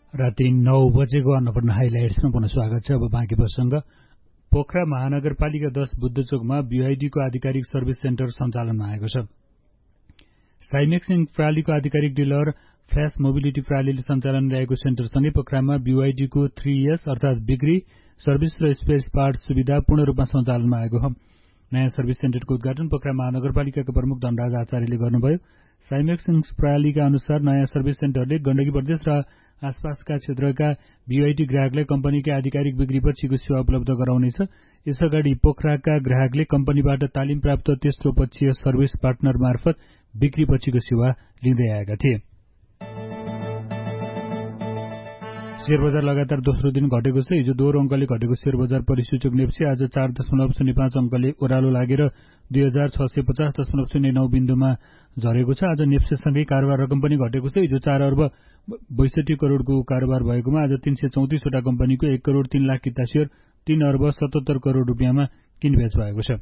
राति 9 बजेको अन्नपूर्ण हाइलाइट्समा पुनः स्वागत छ। अब बाँकी प्रसंग। पोखरा महानगरपालिका 10 बुद्धचोकमा बीआईडीको आधिकारिक सर्भिस सेन्टर सञ्चालनमा आएको छ। साइमेक्स इंक प्रालीको आधिकारिक डिलर फ्ल्याश मोबिलिटी प्रालीले सञ्चालन ल्याएको सेन्टरसँगै पोखरामा बीआईडीको 3S अर्थात बिक्री, सर्भिस र स्पेयर पार्ट्स सुविधा पूर्ण रूपमा सञ्चालनमा आएको हो। नयाँ सर्भिस सेन्टरको उद्घाटन पोखरा महानगरपालिकाका प्रमुख धनराज आचार्यले गर्नुभयो। साइमेक्स इंक प्रालीका अनुसार नयाँ सर्भिस सेन्टरले गण्डकी प्रदेश र आसपासका क्षेत्रका बीआईडी ग्राहकलाई कम्पनीका आधिकारिक बिक्री पक्षीको सेवा उपलब्ध गराउनेछ। यसअगाडि पोखराका ग्राहकले कम्पनीबाट तालिम प्राप्त तेस्रो पक्षीय सर्भिस पार्टनर मार्फत बिक्री पक्षीको सेवा लिँदै आएका थिए। शेयर बजार लगातार दोस्रो दिन घटेको छ। हिजो 2 अंकले घटेको शेयर बजार परिसूचक नेप्से आज 4.05 अंकले ओह्रालो लागेर 2650.09 बिन्दुमा झरेको छ। आज नेप्सेसँगै कारोबार रकम पनि घटेको छ। हिजो 4 अर्ब 62 करोड़को कारोबार भएकोमा आज 334 वटा कम्पनीको 1 करोड़ 3 लाख किता शेयर 3 अर्ब 77 करोड़ रुपियाँमा किनबेच भएको छ।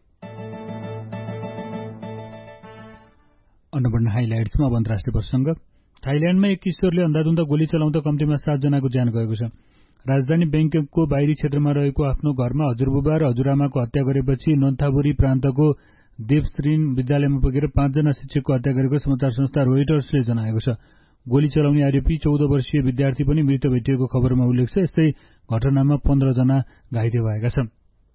अन्नपूर्ण हाइलाइट्समा अब अन्तर्राष्ट्रिय प्रसंग। थाइल्याण्डमा एक किशोरले अन्धाधुन्द गोली चलाउँदा कम्तीमा 7 जनाको ज्यान गएको छ। राजधानी बैंककको बाहिरी क्षेत्रमा रहेको आफ्नो घरमा हजुरबुबा र हजुरआमाको हत्या गरेपछि नोन्थाबुरी प्रान्तको देवश्रीन विद्यालयमा पुगेर 5 जना शिक्षकको हत्या गरेको समाचार संस्था रोइटर्सले जनाएको छ। गोली चलाउने आरोपी 14 वर्षीय विद्यार्थी पनि मृत भेटिएको खबरमा उल्लेख छ। यस्तै घटनामा 15 जना घाइते भएका छन्।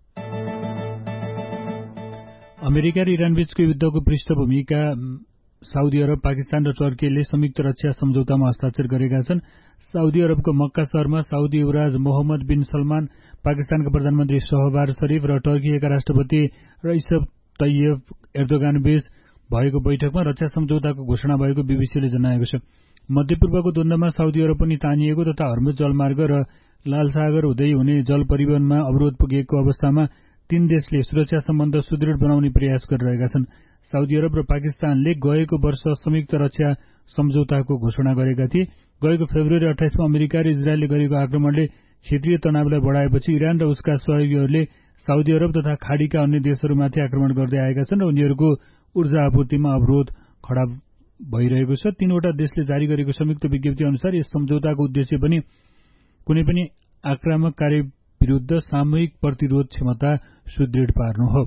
अमेरिका र इरान बीचको युद्धको पृष्ठभूमिका साउदी अरब, पाकिस्तान र टर्कीले संयुक्त रक्षा सम्झौतामा हस्ताक्षर गरेका छन्। साउदी अरबको मक्का शहरमा साउदी युवराज मोहम्मद बिन सलमान, पाकिस्तानका प्रधानमन्त्री शहबाज शरीफ र टर्कीका राष्ट्रपति रइसब तय्यब एर्दोगान बीच भएको बैठकमा रक्षा सम्झौताको घोषणा भएको बीबीसीले जनाएको छ। मध्यपूर्वको द्वन्द्वमा साउदी अरब पनि तानिएको तथा हर्मुज जलमार्ग र लाल सागर हुँदै हुने जल परिवहनमा अवरोध पुगेको अवस्थामा तीन देशले सुरक्षा सम्बन्ध सुदृढ बनाउने प्रयास गरिरहेका छन्। साउदी अरब र पाकिस्तानले गएको वर्ष संयुक्त रक्षा सम्झौताको घोषणा गरेका थिए। गएको फेब्रुअरी 28 मा अमेरिका र इजरायलले गरेको आक्रमणले क्षेत्रीय तनावलाई बढाएपछि इरान र उसका सहयोगीहरूले साउदी अरब तथा खाडीका अन्य देशहरूमाथि आक्रमण गर्दै आएका छन् र उनीहरूको ऊर्जा आपूर्तिमा अवरोध खडा भइरहेको छ। 3 वटा देशले जारी गरेको संयुक्त विज्ञप्ति अनुसार यस सम्झौताको उद्देश्य पनि कुनै पनि आक्रामक कार्य विरुद्ध सामूहिक प्रतिरोध क्षमता सुदृढ पार्नु हो।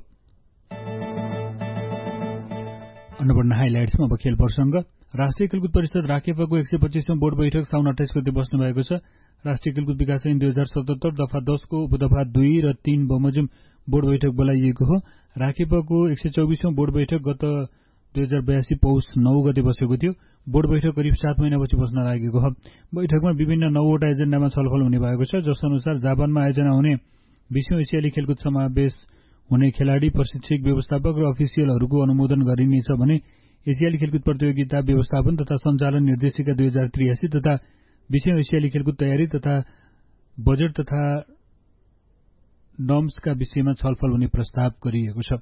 अन्नपूर्ण हाइलाइट्समा अब खेल प्रसंग। राष्ट्रिय खेलकुद परिषद राखेपाको 125औं बोर्ड बैठक साउन 28 गते बस्नु भएको छ। राष्ट्रिय खेलकुद विकास ऐन 2077 दफा 10 को उपदफा 2 र 3 बमोजिम बोर्ड बैठक बोलाइएको हो। राखेपाको 124औं बोर्ड बैठक गत 2082 पौष 9 गते बसेको थियो। बोर्ड बैठक करिब 7 महिनापछि बस्न लागेको हो। बैठकमा विभिन्न 9 वटा एजेन्डामा छलफल हुने भएको छ। जस अनुसार जापानमा आयोजना हुने 20औं एसियाली खेलकुद समावेश हुने खेलाडी, प्रशिक्षक, व्यवस्थापक र अफिसियलहरूको अनुमोदन गरिनेछ भने एसियाली खेलकुद प्रतियोगिता व्यवस्थापन तथा सञ्चालन निर्देशिका 2083 तथा 20औं एसियाली खेलकुद तयारी तथा बजेट तथा नर्म्सका विषयमा छलफल हुने प्रस्ताव गरिएको छ।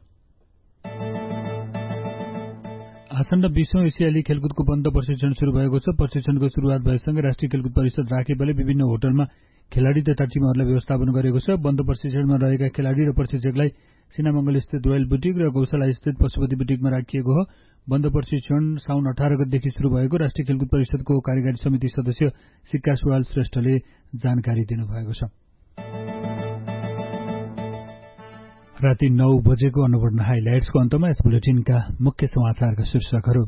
आसन्न 20औं एसियाली खेलकुदको बन्द प्रशिक्षण शुरू भएको छ। प्रशिक्षणको शुरूआत भएसँगै राष्ट्रिय खेलकुद परिषद राखेपाले विभिन्न होटलमा खेलाडी तथा टिमहरूलाई व्यवस्थापन गरेको छ। बन्द प्रशिक्षणमा रहेका खेलाडी र प्रशिक्षकलाई सिनामंगल स्थित रोयल बुटिक र गौशाला स्थित पशुपति बुटिकमा राखिएको हो। बन्द प्रशिक्षण साउन 18 गतेदेखि शुरू भएको राष्ट्रिय खेलकुद परिषदको कार्यकारी समिति सदस्य सिक्का सुवाल श्रेष्ठले जानकारी दिनुभएको छ। राति 9 बजेको अन्नपूर्ण हाइलाइट्सको अन्तमा यस बुलेटिनका मुख्य समाचारका शीर्षकहरू।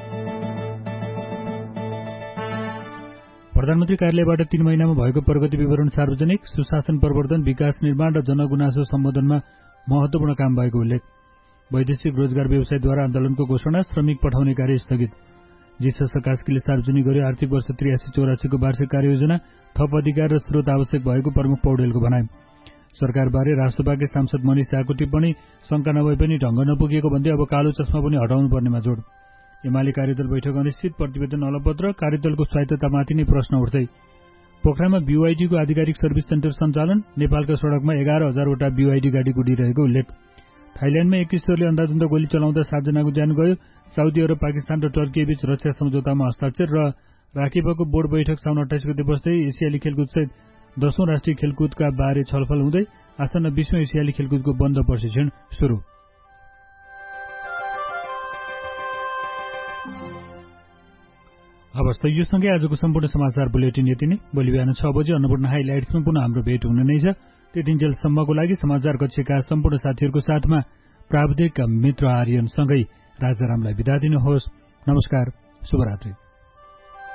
प्रधानमन्त्री कार्यालयबाट 3 महिनामा भएको प्रगति विवरण सार्वजनिक। सुशासन प्रवर्धन, विकास निर्माण र जनगुनासो सम्बोधनमा महत्वपूर्ण काम भएको उल्लेख। वैदेशिक रोजगार व्यवसायद्वारा आन्दोलनको घोषणा, श्रमिक पठाउने कार्य स्थगित। जीसस कास्कीले सार्वजनिक गर्यो आर्थिक वर्ष 83-84 को वार्षिक कार्ययोजना। थप अधिकार र स्रोत आवश्यक भएको प्रमुख पौडेलको भनाइ। सरकारबारे राष्ट्रपाकै सांसद मनिष शाहको टिप्पणी, शंका नभए पनि ढंग नपुगेको भन्दै अब कालो चस्मा पनि हटाउनु पर्नेमा जोड। एमाले कार्यदल बैठक अनिश्चित, प्रतिवेदन अलपत्र, कार्यदलको स्वायत्ततामाथि नै प्रश्न उठ्दै। पोखरामा बीवाईडीको आधिकारिक सर्भिस सेन्टर सञ्चालन, नेपालका सड़कमा 11,000 वटा बीवाईडी गाडी कुदिरहेको उल्लेख। थाइल्याण्डमा एक किशोरले अन्धाधुन्द गोली चलाउँदा 7 जनाको ज्यान गयो। साउदी अरब, पाकिस्तान र टर्की बीच रक्षा सम्झौतामा हस्ताक्षर र राखेपाको बोर्ड बैठक साउन 28 गते बस्दै एसियाली खेलकुद सहित 10औं राष्ट्रिय खेलकुदका बारे छलफल हुँदै। आसन्न 20औं एसियाली खेलकुदको बन्द प्रशिक्षण शुरू। हवस् त यो सँगै आजको सम्पूर्ण समाचार बुलेटिन यति नै। भोलि बिहान 6 बजे अन्नपूर्ण हाइलाइट्समा पुनः हाम्रो भेट हुने नै छ। त्यतिन्जेलसम्मको लागि समाचार कक्षका सम्पूर्ण साथीहरूको साथमा प्राविधिक मित्र आर्यनसँगै राजारामलाई बिदा दिनुहोस्। नमस्कार, शुभरात्रि।